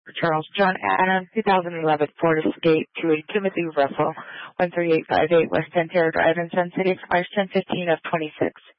Charles John Adams, 2011 Ford Escape to a Timothy Russell, 13858 West 10 Terra Drive in Sun City, expires 10/15 of 26.